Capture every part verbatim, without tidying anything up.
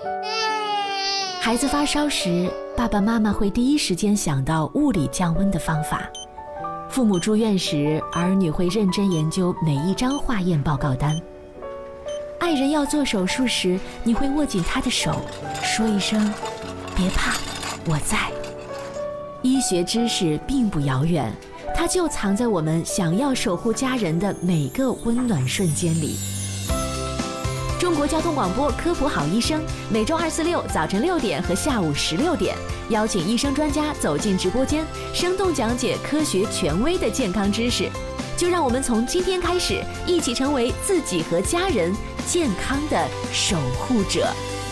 孩子发烧时，爸爸妈妈会第一时间想到物理降温的方法。父母住院时，儿女会认真研究每一张化验报告单。爱人要做手术时，你会握紧他的手，说一声别怕，我在。医学知识并不遥远，它就藏在我们想要守护家人的每个温暖瞬间里。中国交通广播科普好医生，每周二、四、六早晨六点和下午十六点，邀请医生专家走进直播间，生动讲解科学权威的健康知识。就让我们从今天开始，一起成为自己和家人健康的守护者。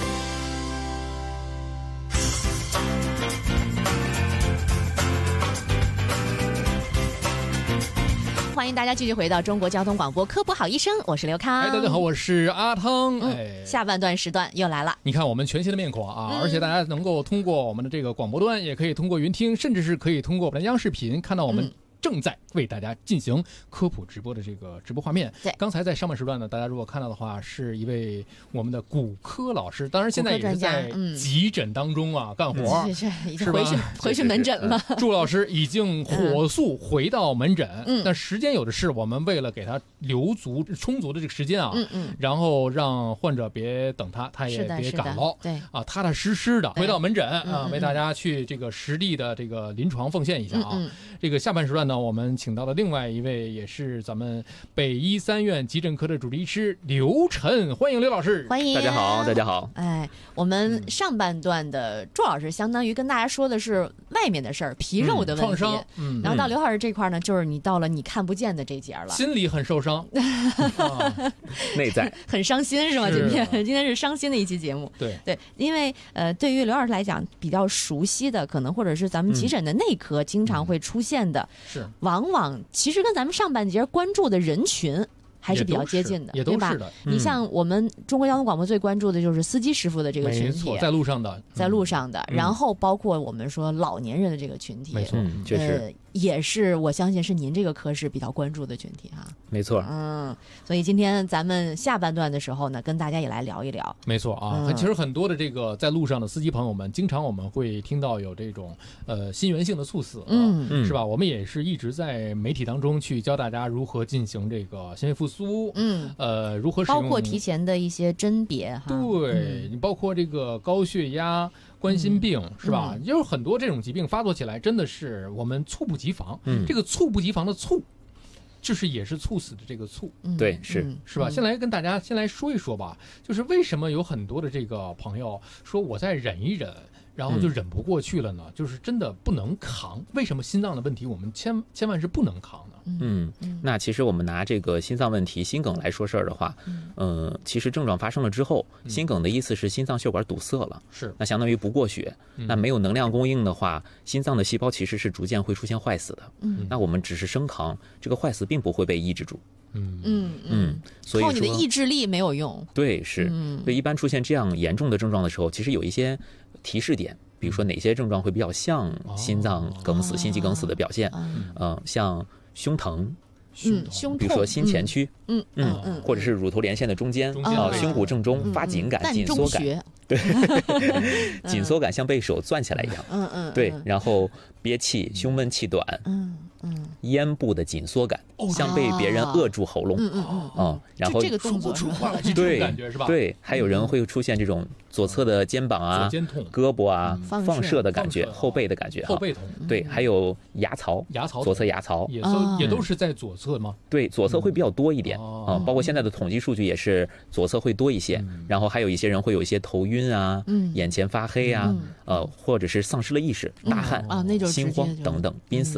欢迎大家继续回到中国交通广播科普好医生，我是刘康。 哎，大家好，我是阿汤。 嗯、 哎， 下半段时段又来了。 你看我们全新的面孔啊、 嗯， 而且大家能够通过我们的这个广播端，也可以通过云听，甚至是可以通过我们的央视频看到我们、嗯。正在为大家进行科普直播的这个直播画面。 对， 刚才在上半时段呢，大家如果看到的话，是一位我们的骨科老师，当然现在也是在急诊当中啊、嗯、干活， 是是，已经回去回去门诊了。 祝老师已经火速回到门诊， 嗯， 但时间有的是，我们为了给他留足充足的这个时间啊， 嗯嗯， 然后让患者别等他，他也别赶了， 对啊， 踏踏实实的回到门诊啊，为大家去这个实地的这个临床奉献一下啊。 嗯嗯， 这个下半时段呢，我们请到了另外一位，也是咱们北医三院急诊科的主治医师刘晨，欢迎刘老师。 欢迎， 大家好，大家好。 哎，我们上半段的祝老师相当于跟大家说的是外面的事儿，皮肉的问题， 创伤。嗯， 然后到刘老师这块呢，就是你到了你看不见的这节了， 心里很受伤， 啊、内在很伤心是吗？今天今天是伤心的一期节目。 对对，因为呃，对于刘老师来讲，比较熟悉的可能或者是咱们急诊的内科经常会出现的， 是、嗯、 往往其实跟咱们上半节关注的人群还是比较接近的， 也都是对吧？ 的。 你像我们中国交通广播最关注的就是司机师傅的这个群体， 没错，在路上的， 在路上的， 嗯、 然后包括我们说老年人的这个群体， 没错， 嗯，确实、 呃、也是我相信是您这个科室比较关注的群体哈。 没错， 嗯，所以今天咱们下半段的时候呢，跟大家也来聊一聊。 没错啊，嗯、其实很多的这个在路上的司机朋友们，经常我们会听到有这种呃心源性的猝死， 嗯， 是吧？我们也是一直在媒体当中去教大家如何进行这个心肺复苏， 嗯， 呃，如何使用， 包括提前的一些甄别哈。 对、嗯、你包括这个高血压、冠心病、嗯、是吧？就是很多这种疾病发作起来，真的是我们猝不及防。 嗯， 这个猝不及防的猝。就是也是猝死的这个猝， 嗯、 对，是、 嗯、 是吧？先来跟大家先来说一说吧，就是为什么有很多的这个朋友说我再忍一忍，然后就忍不过去了呢？嗯、就是真的不能扛。为什么心脏的问题我们千千万是不能扛呢？ 嗯，那其实我们拿这个心脏问题、心梗来说事儿的话，嗯、呃，其实症状发生了之后，心梗的意思是心脏血管堵塞了， 是， 那相当于不过血， 嗯、 那没有能量供应的话，心脏的细胞其实是逐渐会出现坏死的。 嗯， 那我们只是生扛，这个坏死并不会被抑制住。 嗯嗯嗯，所以靠你的意志力没有用。 对，是。 嗯， 所以一般出现这样严重的症状的时候，其实有一些提示点。比如说哪些症状会比较像心脏梗死、哦、心肌梗死的表现？嗯、呃，像胸疼， 嗯，胸痛， 比如说心前区， 嗯嗯嗯， 或者是乳头连线的中间啊、呃，胸骨正中、嗯、发紧感、紧缩感，对，紧缩感像被手攥起来一样， 嗯嗯， 对，然后憋气、胸闷气短， 嗯嗯， 咽部的紧缩感，像被别人扼住喉咙， 嗯嗯嗯， 嗯，然后这个动作出话来，这种感觉是吧？ 对，还有人会出现这种左侧的肩膀啊、 肩痛、 胳膊啊放射的感觉， 放射后背的感觉， 后背痛， 对，还有牙槽， 牙槽， 左侧牙槽也都也都是在左侧吗？ 对，左侧会比较多一点啊，包括现在的统计数据也是左侧会多一些，然后还有一些人会有一些头晕啊，眼前发黑啊，呃，或者是丧失了意识、大汗啊，那种心慌等等，濒死。